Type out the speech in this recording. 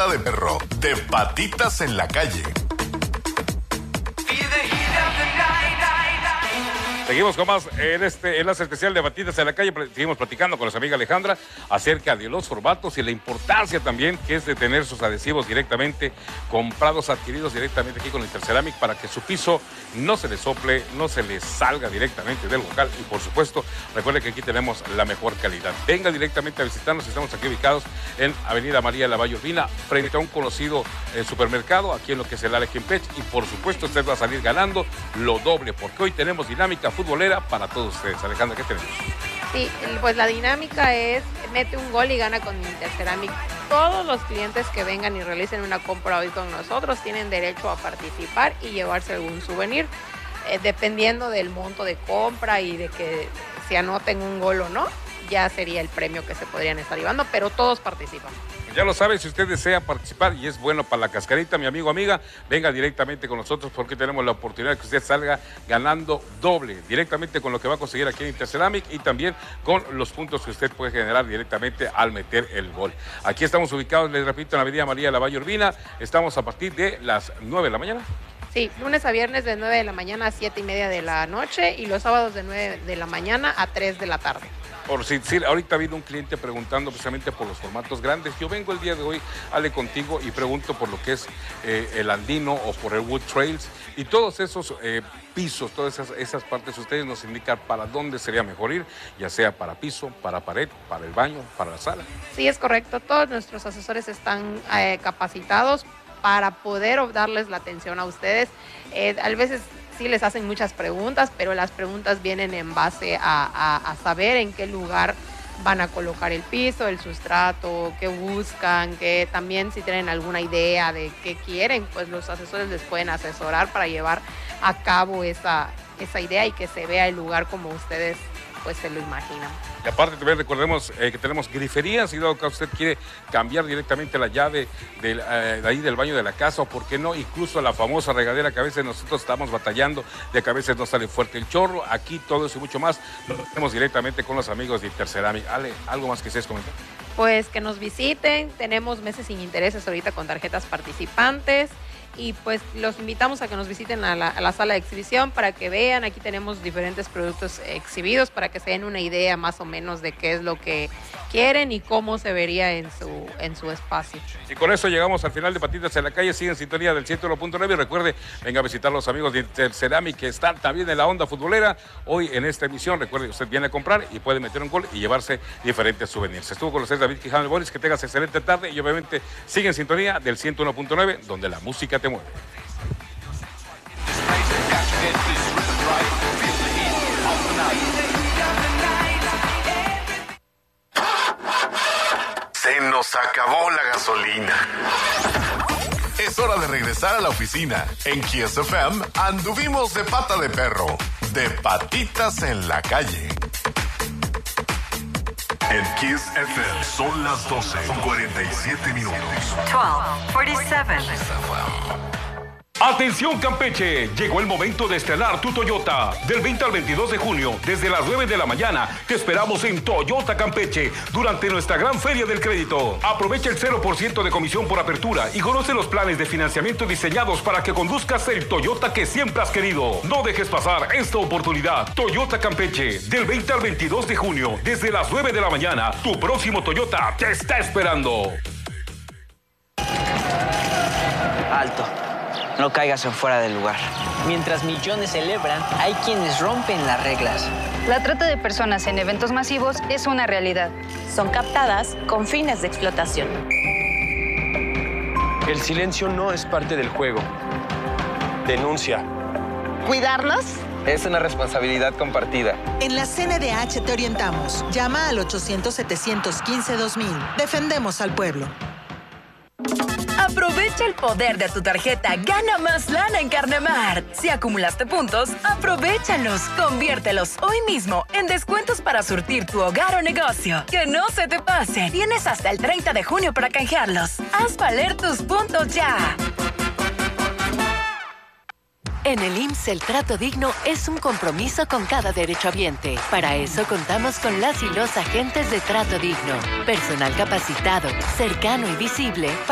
Pata de Perro, de patitas en la calle. Seguimos con más en este enlace especial de Patitas en la Calle. Seguimos platicando con nuestra amiga Alejandra acerca de los formatos y la importancia también que es de tener sus adhesivos directamente comprados, adquiridos directamente aquí con Interceramic para que su piso no se le sople, no se le salga directamente del local. Y por supuesto, recuerde que aquí tenemos la mejor calidad. Venga directamente a visitarnos. Estamos aquí ubicados en Avenida María Lavalle Urbina, frente a un conocido supermercado, aquí en lo que es el Área Quimpeche. Y por supuesto, usted va a salir ganando lo doble, porque hoy tenemos dinámica futbolera para todos ustedes. Alejandra, ¿qué tenemos? Sí, pues la dinámica es mete un gol y gana con Interceramic. Todos los clientes que vengan y realicen una compra hoy con nosotros tienen derecho a participar y llevarse algún souvenir, dependiendo del monto de compra y de que se anoten un gol o no, ya sería el premio que se podrían estar llevando, pero todos participan. Ya lo sabe, si usted desea participar y es bueno para la cascarita, mi amigo, amiga, venga directamente con nosotros porque tenemos la oportunidad de que usted salga ganando doble, directamente con lo que va a conseguir aquí en Interceramic y también con los puntos que usted puede generar directamente al meter el gol. Aquí estamos ubicados, les repito, en la Avenida María Lavalle Urbina. Estamos a partir de las 9 de la mañana. Sí, lunes a viernes de 9 de la mañana a 7:30 de la noche y los sábados de 9 de la mañana a 3 de la tarde. Por si ahorita vino un cliente preguntando precisamente por los formatos grandes. Yo vengo el día de hoy, Ale, contigo y pregunto por lo que es el Andino o por el Wood Trails y todos esos pisos, todas esas partes. Ustedes nos indican para dónde sería mejor ir, ya sea para piso, para pared, para el baño, para la sala. Sí, es correcto. Todos nuestros asesores están capacitados para poder darles la atención a ustedes. A veces sí les hacen muchas preguntas, pero las preguntas vienen en base a saber en qué lugar van a colocar el piso, el sustrato, qué buscan, que también si tienen alguna idea de qué quieren, pues los asesores les pueden asesorar para llevar a cabo esa idea y que se vea el lugar como ustedes pues se lo imaginan. Y aparte también recordemos que tenemos griferías y dado que usted quiere cambiar directamente la llave de ahí del baño de la casa o por qué no, incluso la famosa regadera que a veces nosotros estamos batallando de que a veces no sale fuerte el chorro, aquí todo eso y mucho más lo tenemos directamente con los amigos de Interceramic. Ale, ¿algo más que ustedes comentar? Pues que nos visiten, tenemos meses sin intereses ahorita con tarjetas participantes. Y pues los invitamos a que nos visiten a la sala de exhibición para que vean, aquí tenemos diferentes productos exhibidos para que se den una idea más o menos de qué es lo que quieren y cómo se vería en su espacio. Y con eso llegamos al final de Patitas en la Calle. Sigue en sintonía del 101.9 y recuerde, venga a visitar a los amigos de Interceramic que están también en la onda futbolera. Hoy en esta emisión, recuerde, usted viene a comprar y puede meter un gol y llevarse diferentes souvenirs. Estuvo con ustedes David Quijano Boris, que tengas excelente tarde y obviamente sigue en sintonía del 101.9 donde la música te mueve. Se nos acabó la gasolina. Es hora de regresar a la oficina. En Kiss FM anduvimos de pata de perro, de patitas en la calle. En Kiss FM son las 12:47 minutos. 12:47. Atención Campeche, llegó el momento de estrenar tu Toyota. Del 20 al 22 de junio, desde las 9 de la mañana, te esperamos en Toyota Campeche durante nuestra gran feria del crédito. Aprovecha el 0% de comisión por apertura y conoce los planes de financiamiento diseñados para que conduzcas el Toyota que siempre has querido. No dejes pasar esta oportunidad. Toyota Campeche, del 20 al 22 de junio, desde las 9 de la mañana, tu próximo Toyota te está esperando. Alto. No caigas en fuera del lugar. Mientras millones celebran, hay quienes rompen las reglas. La trata de personas en eventos masivos es una realidad. Son captadas con fines de explotación. El silencio no es parte del juego. Denuncia. ¿Cuidarnos? Es una responsabilidad compartida. En la CNDH te orientamos. Llama al 800-715-2000. Defendemos al pueblo. Aprovecha el poder de tu tarjeta. Gana más lana en Carnemar. Si acumulaste puntos, aprovéchalos. Conviértelos hoy mismo en descuentos para surtir tu hogar o negocio. Que no se te pase. Tienes hasta el 30 de junio para canjearlos. Haz valer tus puntos ya. En el IMSS, el trato digno es un compromiso con cada derechohabiente. Para eso contamos con las y los agentes de trato digno. Personal capacitado, cercano y visible